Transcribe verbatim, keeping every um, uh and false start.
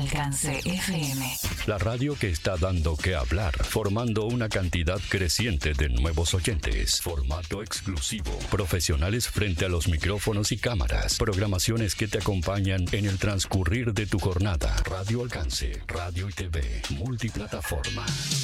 Alcance F M. La radio que está dando que hablar, formando una cantidad creciente de nuevos oyentes. Formato exclusivo. Profesionales frente a los micrófonos y cámaras. Programaciones que te acompañan en el transcurrir de tu jornada. Radio Alcance, radio y T V, multiplataforma.